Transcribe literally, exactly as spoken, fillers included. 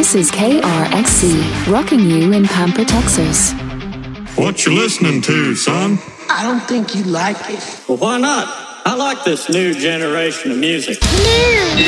This is K R X C, rocking you in Pampa, Texas. What you listening to, son? I don't think you like it. Well, why not? I like this new generation of music. New!